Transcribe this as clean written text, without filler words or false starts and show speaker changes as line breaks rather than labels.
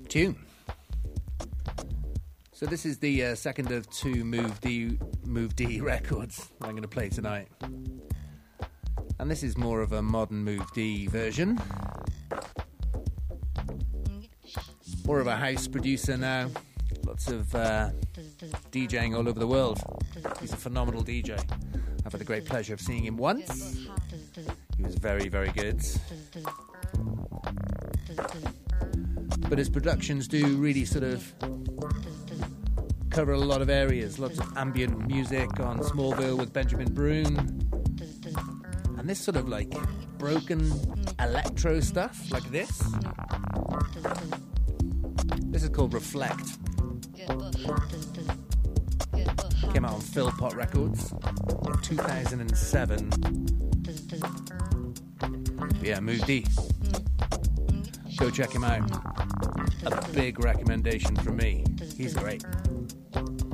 tune. So this is the second of two Move D records I'm going to play tonight. And this is more of a modern Move D version. More of a house producer now. Lots of DJing all over the world. He's a phenomenal DJ. I've had the great pleasure of seeing him once. He was very, very good. But his productions do really sort of cover a lot of areas. Lots of ambient music on Smallville with Benjamin Broom. And this sort of like broken electro stuff, like this. This is called Reflect. Came out on Philpot Records in 2007. Yeah, Move D. Go check him out. A big recommendation from me. He's great.